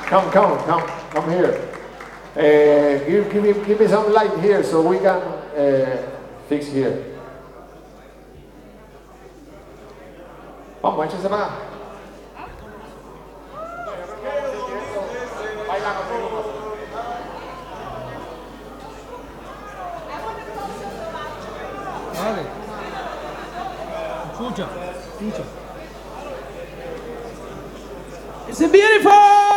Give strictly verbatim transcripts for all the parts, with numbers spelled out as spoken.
Come, come, come, come here. Uh, give, give, me, give me some light here so we can uh, fix here. Vamos, échese para acá. Vale. Escucha, escucha. It's beautiful.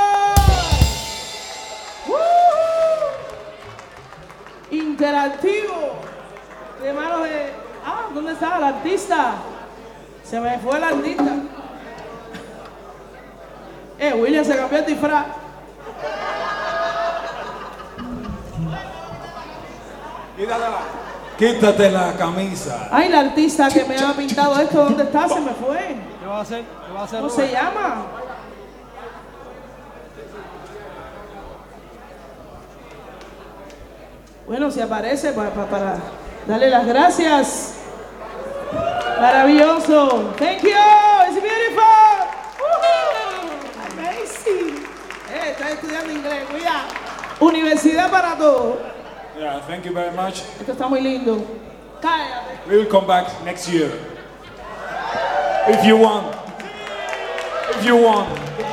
Woo! Interactivo. De manos de. Ah, ¿dónde está el artista? Se me fue el artista. Eh, William se cambió el disfraz. Quítatela. Quítate la camisa. Ay, la artista que me había pintado esto, ¿dónde está? Se me fue. ¿Qué va a hacer? ¿Qué va a hacer? ¿Cómo se llama? Bueno, si aparece para, para, para darle las gracias. Maravilloso. Thank you. It's beautiful. Woohoo. Amazing. Eh, estás estudiando inglés, cuidado. Universidad para todos. Yeah, thank you very much. Esto está muy lindo. Cállate. We will come back next year. If you want. If you want.